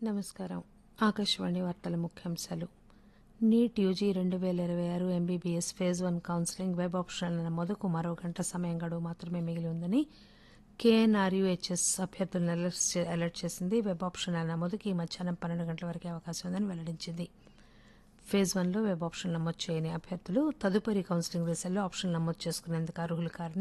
నమస్కారం. ఆకాశవాణి వార్తల ముఖ్యాంశాలు. NEET UG 2026 MBBS phase 1 counselling web ఆప్షన్ల నమోదుకు మరో గంట సమయం గడువు మాత్రమే మిగిలి ఉందని కేఎన్ఆర్యూహెచ్ఎస్ అభ్యర్థులను అలర్ట్ చేసింది. వెబ్ ఆప్షన్ల నమోదుకి ఈ మధ్యాహ్నం 12 గంటల వరకే అవకాశం ఉందని వెల్లడించింది. ఫేజ్ 1లో వెబ్ ఆప్షన్ నమోదు చేయని అభ్యర్థులు తదుపరి కౌన్సిలింగ్ దశల్లో ఆప్షన్ నమోదు చేసుకునేందుకు అర్హులు కారని